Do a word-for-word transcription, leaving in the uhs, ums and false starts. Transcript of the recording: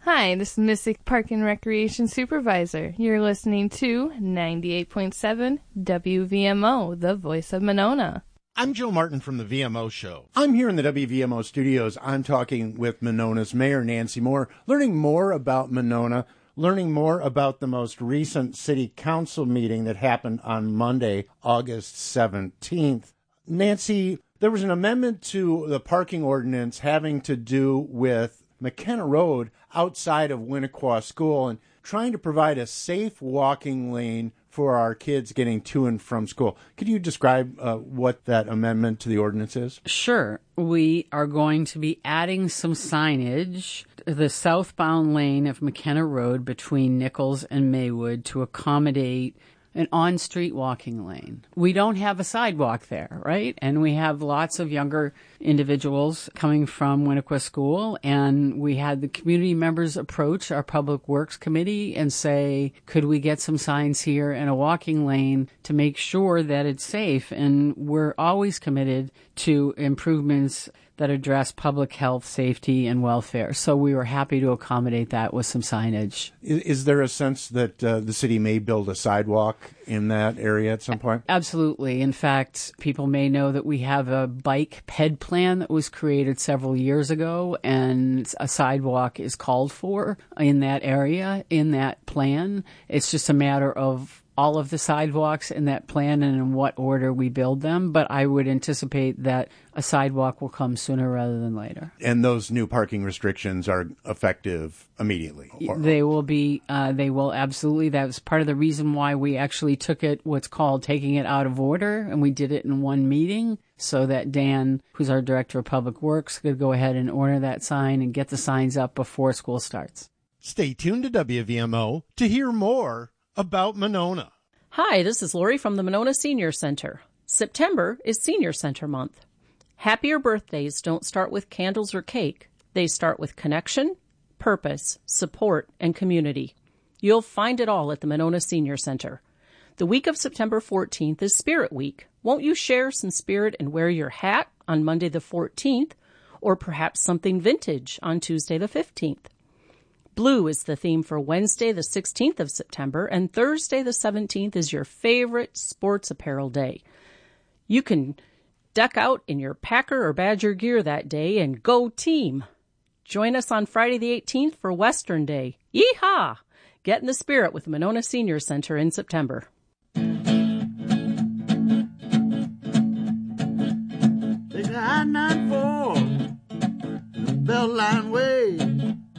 Hi, this is Mystic Park and Recreation Supervisor. You're listening to ninety-eight point seven W V M O, the voice of Monona. I'm Joe Martin from the V M O Show. I'm here in the W V M O studios. I'm talking with Monona's Mayor, Nancy Moore, learning more about Monona, learning more about the most recent City Council meeting that happened on Monday, August seventeenth. Nancy, there was an amendment to the parking ordinance having to do with McKenna Road outside of Winnequa School and trying to provide a safe walking lane for our kids getting to and from school. Could you describe uh, what that amendment to the ordinance is? Sure. We are going to be adding some signage to the southbound lane of McKenna Road between Nichols and Maywood to accommodate an on-street walking lane. We don't have a sidewalk there, right? And we have lots of younger individuals coming from Winnequa School, and we had the community members approach our Public Works Committee and say, could we get some signs here and a walking lane to make sure that it's safe? And we're always committed to improvements that address public health, safety, and welfare. So we were happy to accommodate that with some signage. Is, is there a sense that uh, the city may build a sidewalk in that area at some point? Absolutely. In fact, people may know that we have a bike ped plan that was created several years ago, and a sidewalk is called for in that area, in that plan. It's just a matter of all of the sidewalks in that plan and in what order we build them, but I would anticipate that a sidewalk will come sooner rather than later. And those new parking restrictions are effective immediately? Or... They will be, uh, they will absolutely. That was part of the reason why we actually took it, what's called taking it out of order, and we did it in one meeting so that Dan, who's our Director of Public Works, could go ahead and order that sign and get the signs up before school starts. Stay tuned to W V M O to hear more about Monona. Hi, this is Lori from the Monona Senior Center. September is Senior Center Month. Happier birthdays don't start with candles or cake. They start with connection, purpose, support, and community. You'll find it all at the Monona Senior Center. The week of September fourteenth is Spirit Week. Won't you share some spirit and wear your hat on Monday the fourteenth, or perhaps something vintage on Tuesday the fifteenth? Blue is the theme for Wednesday, the sixteenth of September, and Thursday, the seventeenth, is your favorite sports apparel day. You can deck out in your Packer or Badger gear that day and go team. Join us on Friday, the eighteenth, for Western Day. Yeehaw! Get in the spirit with the Monona Senior Center in September. Take the I ninety-four, Beltline Way.